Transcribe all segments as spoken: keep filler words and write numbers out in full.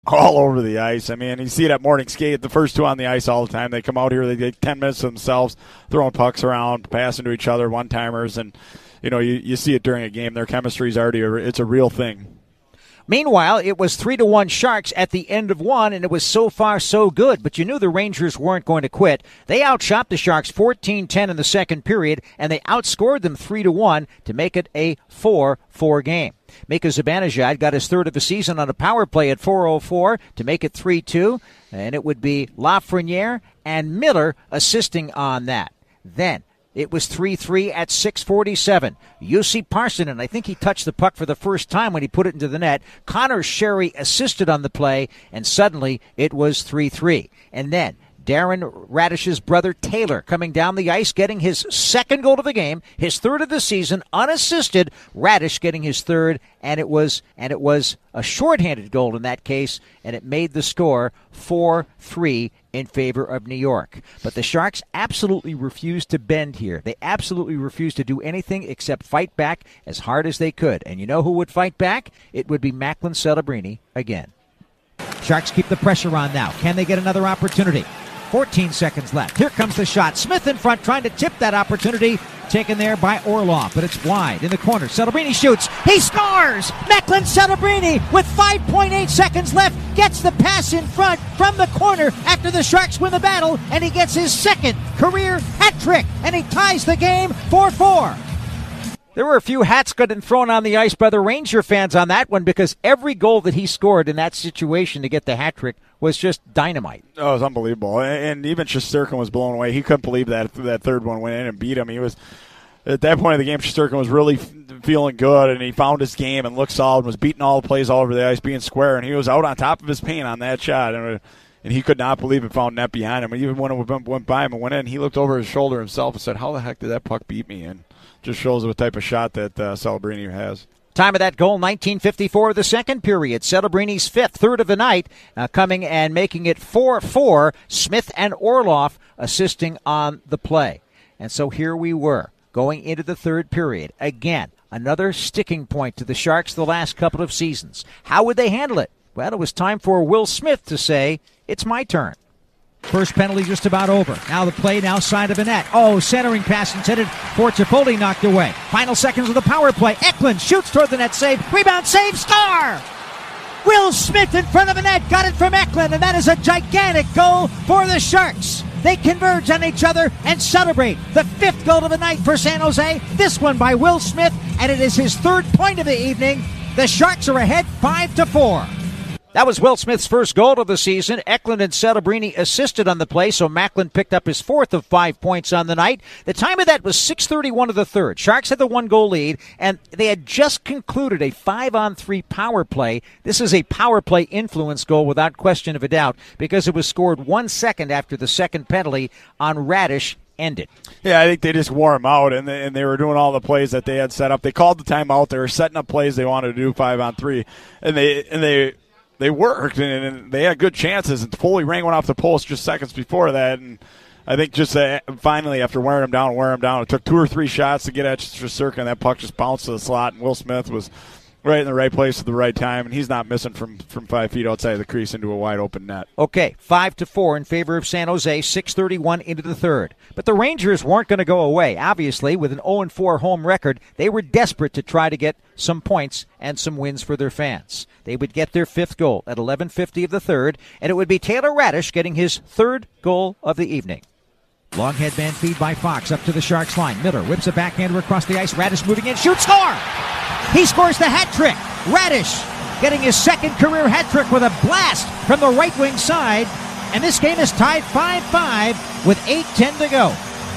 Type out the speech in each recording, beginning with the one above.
all over the ice. I mean, you see it at morning skate. The first two on the ice all the time. They come out here, they get ten minutes to themselves, throwing pucks around, passing to each other, one-timers, and, you know, you, you see it during a game. Their chemistry is already, a, it's a real thing. Meanwhile, it was three to one Sharks at the end of one, and it was so far so good, but you knew the Rangers weren't going to quit. They outshot the Sharks fourteen ten in the second period, and they outscored them three to one to make it a four four game. Mika Zibanejad got his third of the season on a power play at four oh four to make it three two, and it would be Lafreniere and Miller assisting on that. Then it was three three at six forty-seven. Jussi Parssinen, I think he touched the puck for the first time when he put it into the net. Connor Sherry assisted on the play, and suddenly it was three three. And then Darren Radish's brother Taylor coming down the ice, getting his second goal of the game, his third of the season, unassisted. Radish getting his third, and it was and it was a shorthanded goal in that case, and it made the score four three in favor of New York. But the Sharks absolutely refused to bend here. They absolutely refused to do anything except fight back as hard as they could. And you know who would fight back? It would be Macklin Celebrini again. Sharks keep the pressure on now. Can they get another opportunity? fourteen seconds left. Here comes the shot. Smith in front trying to tip that opportunity. Taken there by Orlov, but it's wide in the corner. Celebrini shoots. He scores! Macklin Celebrini with five point eight seconds left gets the pass in front from the corner after the Sharks win the battle, and he gets his second career hat trick, and he ties the game four four. There were a few hats getting thrown on the ice by the Ranger fans on that one because every goal that he scored in that situation to get the hat trick was just dynamite. Oh, it was unbelievable. And even Shesterkin was blown away. He couldn't believe that that third one went in and beat him. He was, at that point of the game, Shesterkin was really f- feeling good, and he found his game and looked solid and was beating all the plays all over the ice, being square, and he was out on top of his paint on that shot. And, and he could not believe it found net behind him. And even when it went by him and went in, he looked over his shoulder himself and said, how the heck did that puck beat me? And just shows what type of shot that uh, Celebrini has. Time of that goal, nineteen fifty-four of the second period. Celebrini's fifth, third of the night, uh, coming and making it four four. Smith and Orlov assisting on the play. And so here we were, going into the third period. Again, another sticking point to the Sharks the last couple of seasons. How would they handle it? Well, it was time for Will Smith to say, it's my turn. First penalty just about over. Now the play, now side of the net. Oh, centering pass intended for Chipotle, knocked away. Final seconds of the power play. Eklund shoots toward the net, save. Rebound, save, score! Will Smith in front of the net, got it from Eklund, and that is a gigantic goal for the Sharks. They converge on each other and celebrate the fifth goal of the night for San Jose. This one by Will Smith, and it is his third point of the evening. The Sharks are ahead five to four. That was Will Smith's first goal of the season. Eklund and Celebrini assisted on the play, so Macklin picked up his fourth of five points on the night. The time of that was six thirty-one of the third. Sharks had the one-goal lead, and they had just concluded a five-on-three power play. This is a power play influence goal without question of a doubt because it was scored one second after the second penalty on Radish ended. Yeah, I think they just wore him out, and they, and they were doing all the plays that they had set up. They called the timeout. They were setting up plays they wanted to do five-on-three, and they and they – They worked, and, and they had good chances, and Foley rang one off the post just seconds before that, and I think just uh, finally after wearing him down, wearing him down, it took two or three shots to get at Shesterkin, and that puck just bounced to the slot, and Will Smith was right in the right place at the right time, and he's not missing from, from five feet outside the crease into a wide-open net. Okay, five to four in favor of San Jose, six thirty-one into the third. But the Rangers weren't going to go away. Obviously, with an oh and four home record, they were desperate to try to get some points and some wins for their fans. They would get their fifth goal at eleven fifty of the third, and it would be Taylor Radish getting his third goal of the evening. Long headband feed by Fox up to the Sharks line. Miller whips a backhander across the ice. Radish moving in. Shoot, score! He scores the hat trick. Radish getting his second career hat trick with a blast from the right wing side. And this game is tied five five with eight ten to go.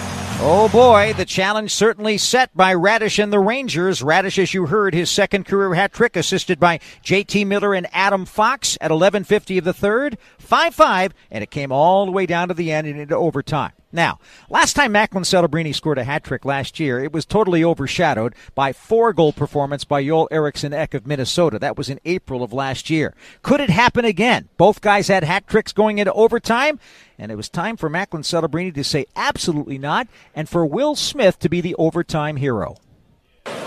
Oh boy, the challenge certainly set by Radish and the Rangers. Radish, as you heard, his second career hat trick, assisted by J T Miller and Adam Fox at eleven fifty of the third. five five, and it came all the way down to the end and into overtime. Now, last time Macklin Celebrini scored a hat trick last year, it was totally overshadowed by four-goal performance by Joel Eriksson Ek of Minnesota. That was in April of last year. Could it happen again? Both guys had hat tricks going into overtime, and it was time for Macklin Celebrini to say absolutely not, and for Will Smith to be the overtime hero.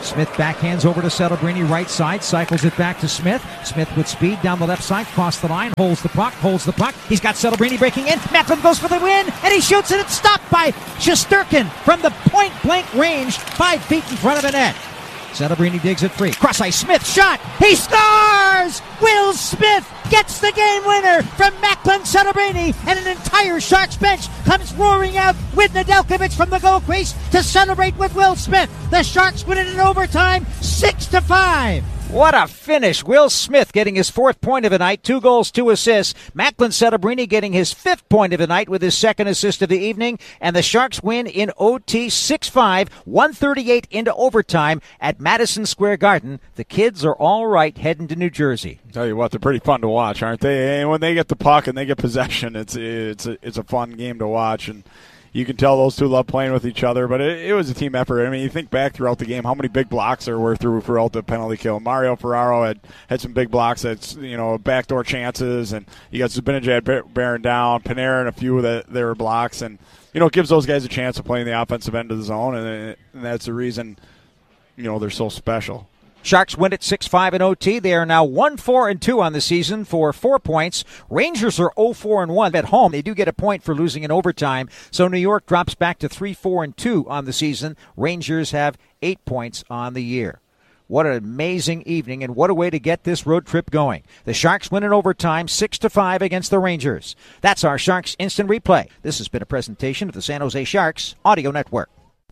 Smith backhands over to Celebrini, right side, cycles it back to Smith. Smith with speed down the left side, cross the line, holds the puck, holds the puck. He's got Celebrini breaking in. Macklin goes for the win, and he shoots it. It's stopped by Shesterkin from the point-blank range, five feet in front of the net. Celebrini digs it free. Cross-ice, Smith, shot! He scores! Will Smith gets the game winner from Macklin Celebrini, and an entire Sharks bench comes roaring out with Nedeljkovic from the goal crease to celebrate with Will Smith. The Sharks win it in overtime, six to five. What a finish. Will Smith getting his fourth point of the night, two goals, two assists. Macklin Celebrini getting his fifth point of the night with his second assist of the evening. And the Sharks win in O T six five, one thirty-eight into overtime at Madison Square Garden. The kids are all right heading to New Jersey. Tell you what, they're pretty fun to watch, aren't they? And when they get the puck and they get possession, it's it's a, it's a fun game to watch. And you can tell those two love playing with each other, but it, it was a team effort. I mean, you think back throughout the game, how many big blocks there were through throughout the penalty kill. Mario Ferraro had, had some big blocks that's, you know, backdoor chances, and you got Zibanejad bearing down, Panarin, a few of the, their blocks, and, you know, it gives those guys a chance of playing the offensive end of the zone, and, and that's the reason, you know, they're so special. Sharks win at six five in O T. They are now one four and two on the season for four points. Rangers are oh four and one at home. They do get a point for losing in overtime. So New York drops back to three four and two on the season. Rangers have eight points on the year. What an amazing evening, and what a way to get this road trip going. The Sharks win in overtime six to five against the Rangers. That's our Sharks Instant Replay. This has been a presentation of the San Jose Sharks Audio Network.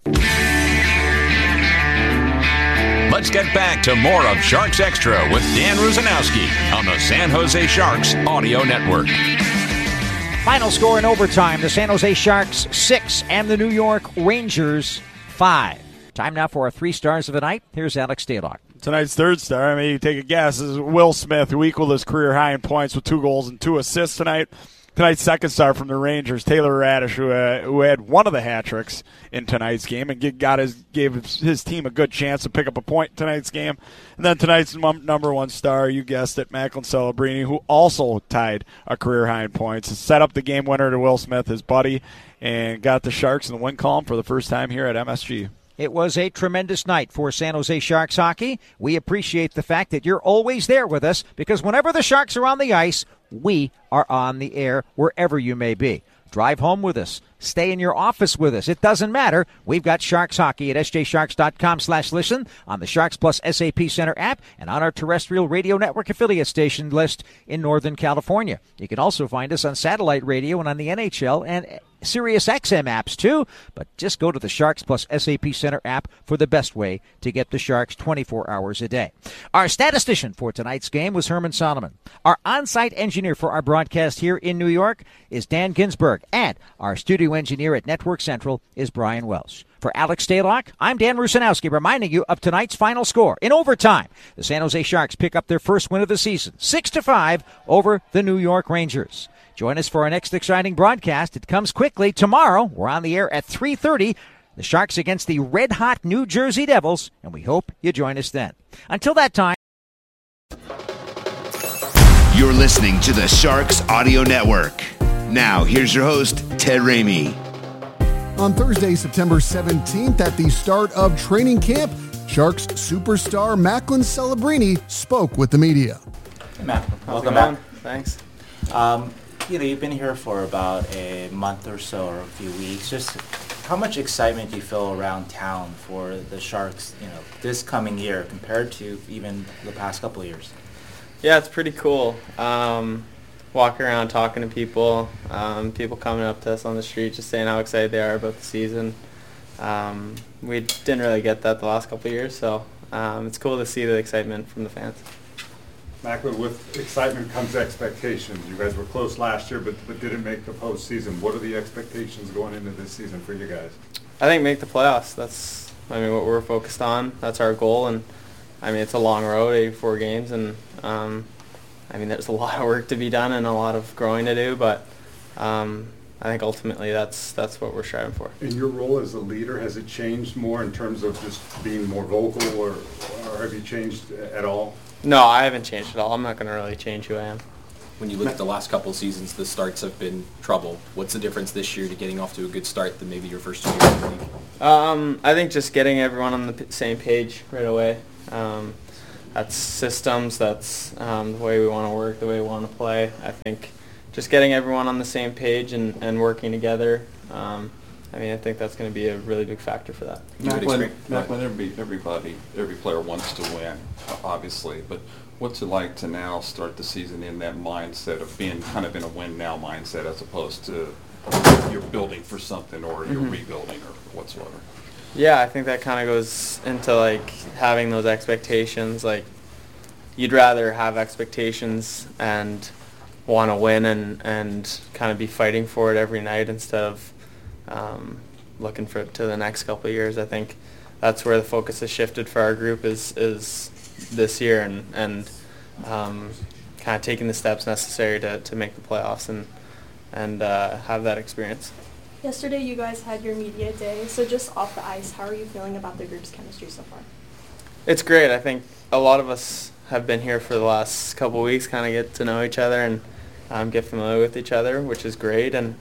Let's get back to more of Sharks Extra with Dan Rusanowski on the San Jose Sharks Audio Network. Final score in overtime, the San Jose Sharks six and the New York Rangers five. Time now for our three stars of the night. Here's Alex Stalock. Tonight's third star, I mean, you take a guess, is Will Smith, who equaled his career high in points with two goals and two assists tonight. Tonight's second star from the Rangers, Taylor Radish, who, uh, who had one of the hat tricks in tonight's game and got his gave his team a good chance to pick up a point in tonight's game. And then tonight's num- number one star, you guessed it, Macklin Celebrini, who also tied a career high in points, set up the game winner to Will Smith, his buddy, and got the Sharks in the win column for the first time here at M S G. It was a tremendous night for San Jose Sharks hockey. We appreciate the fact that you're always there with us, because whenever the Sharks are on the ice, we are on the air wherever you may be. Drive home with us. Stay in your office with us. It doesn't matter. We've got Sharks Hockey at s j sharks dot com slash listen, on the Sharks Plus S A P Center app, and on our terrestrial radio network affiliate station list in Northern California. You can also find us on satellite radio and on the N H L and Sirius X M apps too, but just go to the Sharks Plus S A P Center app for the best way to get the Sharks twenty-four hours a day. Our statistician for tonight's game was Herman Solomon. Our on-site engineer for our broadcast here in New York is Dan Ginsberg, and our studio engineer at Network Central is Brian Welsh. For Alex Stalock, I'm Dan Rusanowski, reminding you of tonight's final score. In overtime, the San Jose Sharks pick up their first win of the season, six to five over the New York Rangers. Join us for our next exciting broadcast. It comes quickly. Tomorrow, we're on the air at three thirty. The Sharks against the red-hot New Jersey Devils, and we hope you join us then. Until that time. You're listening to the Sharks Audio Network. Now, here's your host, Ted Ramey. On Thursday, September seventeenth, at the start of training camp, Sharks superstar Macklin Celebrini spoke with the media. Hey, Macklin. Welcome back. Thanks. Um, you know, you've been here for about a month or so, or a few weeks. Just how much excitement do you feel around town for the Sharks, you know, this coming year compared to even the past couple of years? Yeah, it's pretty cool. Um, walking around talking to people, um, people coming up to us on the street just saying how excited they are about the season. Um, we didn't really get that the last couple of years, so um, it's cool to see the excitement from the fans. Macklin, with excitement comes expectations. You guys were close last year, but, but didn't make the postseason. What are the expectations going into this season for you guys? I think make the playoffs. That's, I mean, what we're focused on. That's our goal, and I mean, it's a long road, eighty-four games, and um, I mean, there's a lot of work to be done and a lot of growing to do, but um, I think ultimately that's that's what we're striving for. In your role as a leader, has it changed more in terms of just being more vocal, or, or have you changed at all? No, I haven't changed at all. I'm not going to really change who I am. when you look at the last couple of seasons, the starts have been trouble. What's the difference this year to getting off to a good start than maybe your first two years in the league? Um, I think just getting everyone on the p- same page right away. Um, that's systems, that's um, the way we want to work, the way we want to play. I think just getting everyone on the same page and, and working together, um, I mean, I think that's going to be a really big factor for that. Macklin, Macklin, every, everybody, every player wants to win, obviously, but what's it like to now start the season in that mindset of being kind of in a win-now mindset as opposed to you're building for something or you're mm-hmm. rebuilding or whatsoever? Yeah, I think that kind of goes into like having those expectations. Like you'd rather have expectations and want to win and, and kind of be fighting for it every night instead of um, looking for to the next couple of years. I think that's where the focus has shifted for our group is is this year and and um, kind of taking the steps necessary to, to make the playoffs and and uh, have that experience. Yesterday you guys had your media day, so just off the ice, how are you feeling about the group's chemistry so far? It's great. I think a lot of us have been here for the last couple of weeks, kind of get to know each other and um, get familiar with each other, which is great. And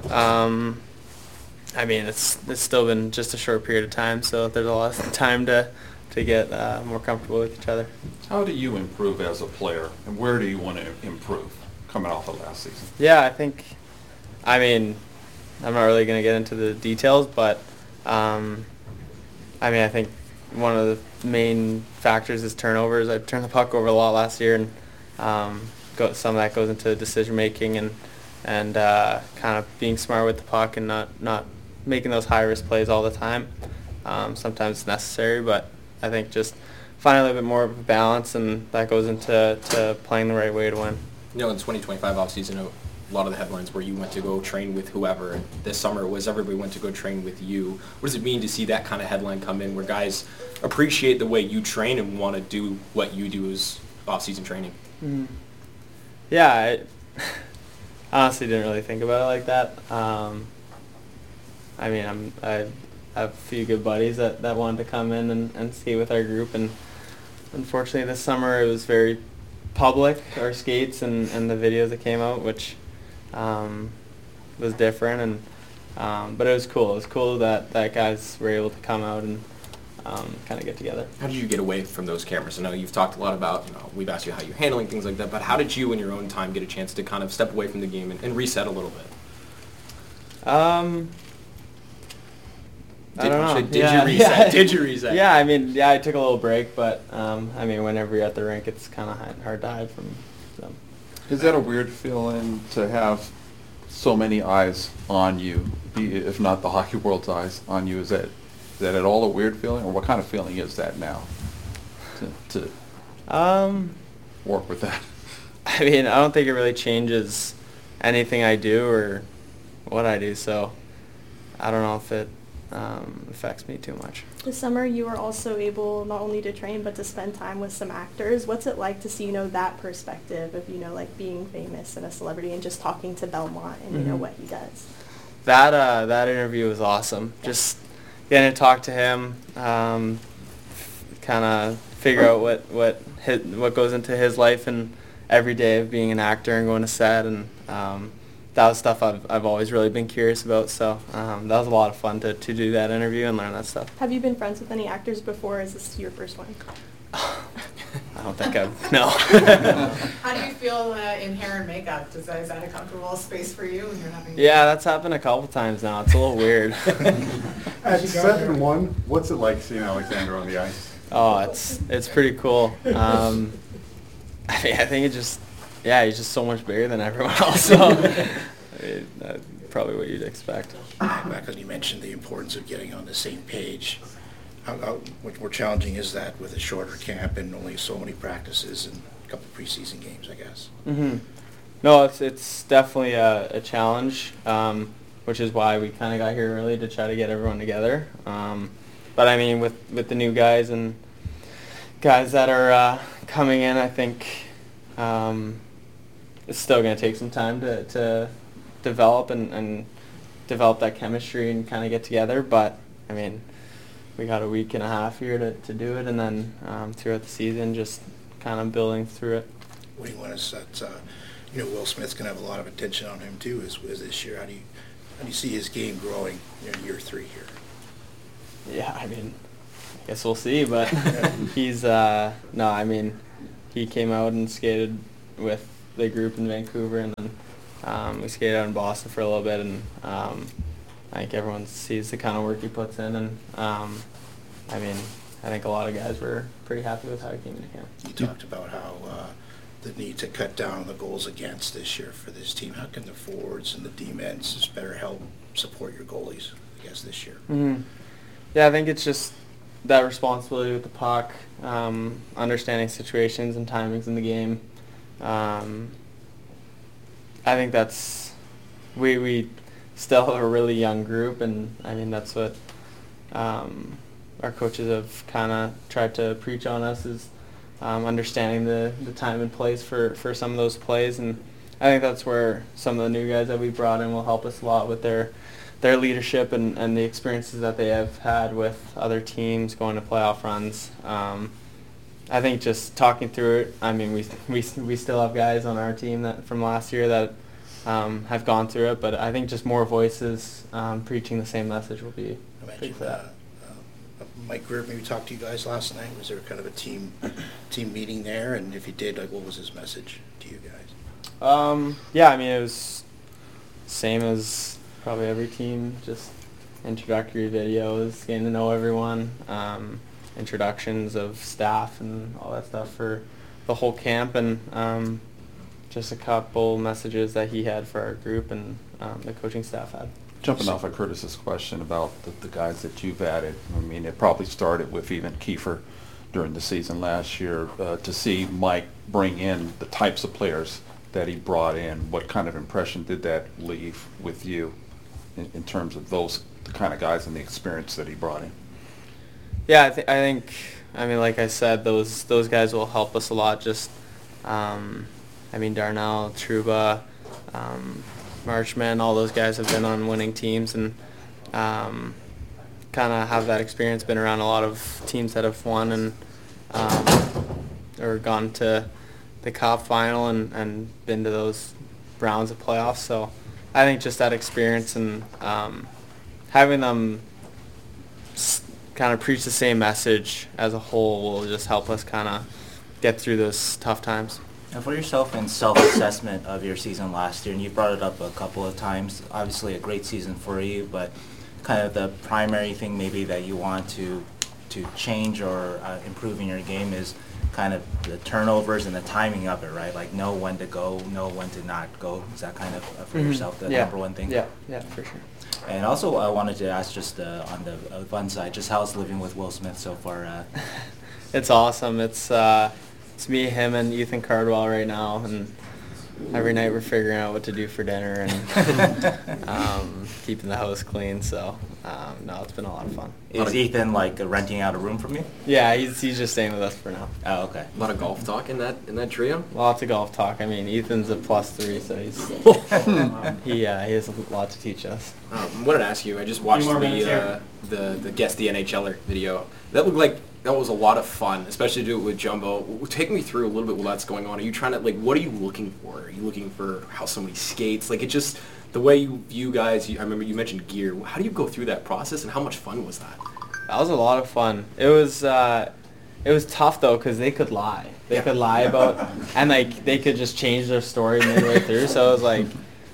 um, I mean, it's it's still been just a short period of time, so there's a lot of time to to get uh, more comfortable with each other. How do you improve as a player, and where do you want to improve coming off of last season? Yeah, I think, I mean, I'm not really going to get into the details, but um, I mean, I think one of the main factors is turnovers. I turned the puck over a lot last year, and um, go, some of that goes into decision making and and uh, kind of being smart with the puck and not not making those high risk plays all the time. Um, sometimes it's necessary, but I think just finding a little bit more of a balance, and that goes into to playing the right way to win. You know, in the twenty twenty-five offseason, a lot of the headlines where you went to go train with whoever, and this summer was everybody went to go train with you. What does it mean to see that kind of headline come in where guys appreciate the way you train and want to do what you do as off-season training? Mm-hmm. Yeah, I honestly didn't really think about it like that. Um, I mean, I'm, I have a few good buddies that, that wanted to come in and, and skate with our group, and unfortunately this summer it was very public, our skates and, and the videos that came out, which um, was different, and um, but it was cool. It was cool that, that guys were able to come out and um, kind of get together. How did you get away from those cameras? I know you've talked a lot about, you know, we've asked you how you're handling things like that, but how did you in your own time get a chance to kind of step away from the game and, and reset a little bit? Um, Did, I don't know. Did yeah, you reset? Yeah. Did you reset? Yeah, I mean, yeah, I took a little break, but um, I mean, whenever you're at the rink, it's kind of hard to hide from them. Is that a weird feeling to have so many eyes on you, be if not the hockey world's eyes on you? Is that is that at all a weird feeling, or what kind of feeling is that now? To, to um, work with that. I mean, I don't think it really changes anything I do or what I do, so I don't know if it um, affects me too much. This summer you were also able not only to train but to spend time with some actors. What's it like to see, you know, that perspective of, you know, like being famous and a celebrity and just talking to Belmont and, mm-hmm. you know, what he does? That uh, that interview was awesome. Yeah. Just getting to talk to him, um, kind of figure out what, what, his, what goes into his life and every day of being an actor and going to set, and um, that was stuff I've, I've always really been curious about, so um, that was a lot of fun to, to do that interview and learn that stuff. Have you been friends with any actors before, or is this your first one? I don't think I've, no. How do you feel uh, in hair and makeup? Does that, is that a comfortable space for you when you're having? Yeah, that's happened a couple times now. It's a little weird. At seven one, what's it like seeing Alexander on the ice? Oh, it's it's pretty cool. Um, I mean, I think it just, yeah, he's just so much bigger than everyone else. So, I mean, that's probably what you'd expect. Macklin, you mentioned the importance of getting on the same page. How, how much more challenging is that with a shorter camp and only so many practices and a couple preseason games, I guess? Mm-hmm. No, it's it's definitely a, a challenge, um, which is why we kind of got here early to try to get everyone together. Um, but I mean, with, with the new guys and guys that are uh, coming in, I think um, it's still going to take some time to, to develop and, and develop that chemistry and kind of get together. But, I mean, we got a week and a half here to, to do it, and then um, throughout the season just kind of building through it. What do you want us at uh, you know, Will Smith's going to have a lot of attention on him too as, as this year. How do you how do you see his game growing in year three here? Yeah, I mean, I guess we'll see, but he's, uh, no, I mean, he came out and skated with the group in Vancouver, and then um, we skated out in Boston for a little bit, and um, I think everyone sees the kind of work he puts in, and um, I mean, I think a lot of guys were pretty happy with how he came into camp. You talked about how uh, the need to cut down on the goals against this year for this team. How can the forwards and the D-men's just better help support your goalies, I guess, this year? Mm-hmm. Yeah, I think it's just that responsibility with the puck, um, understanding situations and timings in the game. Um, I think that's, we we still have a really young group, and I mean that's what um, our coaches have kind of tried to preach on us, is um, understanding the, the time and place for, for some of those plays, and I think that's where some of the new guys that we brought in will help us a lot with their their leadership and, and the experiences that they have had with other teams going to playoff runs. Um, I think just talking through it, I mean, we we we still have guys on our team that from last year that um, have gone through it, but I think just more voices um, preaching the same message will be big for that. Uh, Mike Grier maybe talked to you guys last night. Was there kind of a team team meeting there? And if you did, like, what was his message to you guys? Um, yeah, I mean, it was same as probably every team, just introductory videos, getting to know everyone, um, introductions of staff and all that stuff for the whole camp, and um, just a couple messages that he had for our group and um, the coaching staff had. Jumping off of Curtis's question about the, the guys that you've added, I mean, it probably started with even Kiefer during the season last year. Uh, to see Mike bring in the types of players that he brought in, what kind of impression did that leave with you in, in terms of those the kind of guys and the experience that he brought in? Yeah, I, th- I think, I mean, like I said, those those guys will help us a lot. Just, um, I mean, Darnell, Trouba, um, Marchman, all those guys have been on winning teams and um, kind of have that experience, been around a lot of teams that have won and um, or gone to the Cup final and, and been to those rounds of playoffs. So I think just that experience and um, having them s- kind of preach the same message as a whole will just help us kind of get through those tough times. And for yourself in self-assessment of your season last year, and you brought it up a couple of times, obviously a great season for you, but kind of the primary thing maybe that you want to to change or uh, improve in your game is kind of the turnovers and the timing of it, right? Like know when to go, know when to not go. Is that kind of uh, for Mm-hmm. yourself the yeah. number one thing? Yeah, yeah, for sure. And also I wanted to ask just uh, on the uh, fun side, just how's living with Will Smith so far? Uh? It's awesome. It's uh, it's me, him, and Ethan Cardwell right now, and every night we're figuring out what to do for dinner and um, keeping the house clean. So um, no, it's been a lot of fun. Is Ethan like uh, renting out a room from you? Yeah, he's he's just staying with us for now. Oh, okay. A lot of golf talk in that in that trio. Lots of golf talk. I mean, Ethan's a plus three, so he's he uh, he has a lot to teach us. Um, I wanted to ask you. I just watched the uh, the the guest the NHLer video. That looked like that was a lot of fun, especially to do it with Jumbo. Take me through a little bit while that's going on. Are you trying to like? What are you looking for? Are you looking for how somebody skates? Like it just the way you view guys. You, I remember you mentioned gear. How do you go through that process, and how much fun was that? That was a lot of fun. It was uh, it was tough though because they could lie. They Yeah. could lie about and like they could just change their story midway through. So it was like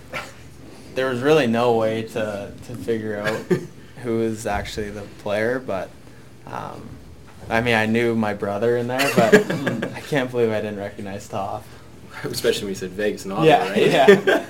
there was really no way to to figure out who was actually the player. But um, I mean, I knew my brother in there, but I can't believe I didn't recognize Toff. Especially when you said Vegas and all Yeah, that, right? yeah.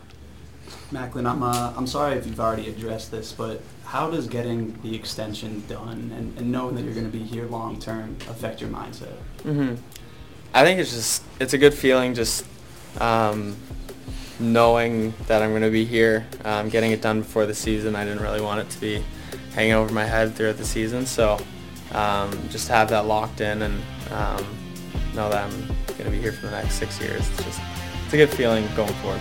Macklin, I'm uh, I'm sorry if you've already addressed this, but how does getting the extension done and, and knowing that you're going to be here long term affect your mindset? hmm I think it's just it's a good feeling just um, knowing that I'm going to be here, um, getting it done before the season. I didn't really want it to be hanging over my head throughout the season, so um, just have that locked in and um, know that I'm going to be here for the next six years. It's just it's a good feeling going forward.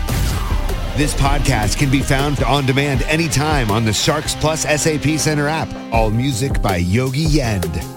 This podcast can be found on demand anytime on the Sharks Plus S A P Center app. All music by Yogi Yend.